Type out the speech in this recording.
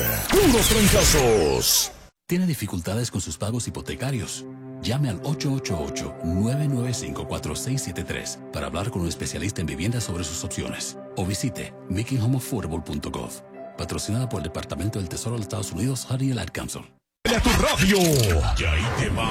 puros trancazos. ¿Tiene dificultades con sus pagos hipotecarios? Llame al 888-995-4673 para hablar con un especialista en vivienda sobre sus opciones. O visite makinghomeaffordable.gov. Patrocinada por el Departamento del Tesoro de los Estados Unidos, HUD y el Ad Council. A tu radio. Y ahí te va